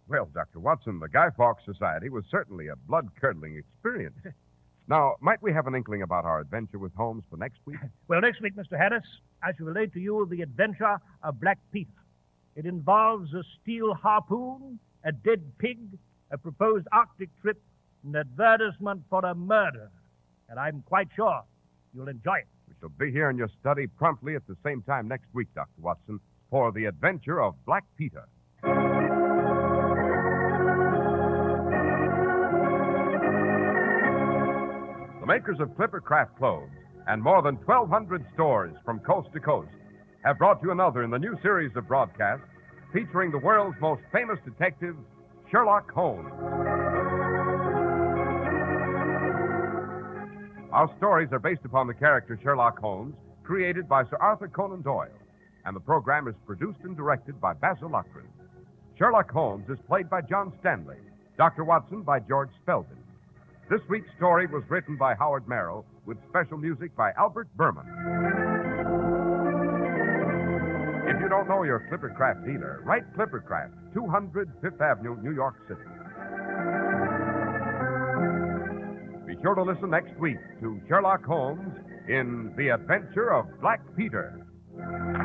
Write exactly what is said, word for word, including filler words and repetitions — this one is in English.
Well, Doctor Watson, the Guy Fawkes Society was certainly a blood-curdling experience. Now, might we have an inkling about our adventure with Holmes for next week? Well, next week, Mister Harris, I shall relate to you the adventure of Black Peter. It involves a steel harpoon, a dead pig, a proposed Arctic trip, an advertisement for a murder. And I'm quite sure you'll enjoy it. We shall be here in your study promptly at the same time next week, Doctor Watson, for the adventure of Black Peter. The makers of Clippercraft clothes and more than twelve hundred stores from coast to coast have brought you another in the new series of broadcasts featuring the world's most famous detective, Sherlock Holmes. Our stories are based upon the character Sherlock Holmes, created by Sir Arthur Conan Doyle, and the program is produced and directed by Basil Loughrane. Sherlock Holmes is played by John Stanley, Doctor Watson by George Spelvin. This week's story was written by Howard Merrill with special music by Albert Berman. If you don't know your Clippercraft dealer, write Clippercraft, two hundred Fifth Avenue, New York City. Be sure to listen next week to Sherlock Holmes in The Adventure of Black Peter.